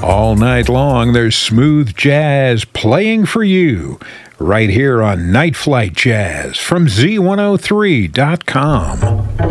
All night long, there's smooth jazz playing for you right here on Night Flight Jazz from Z103.com.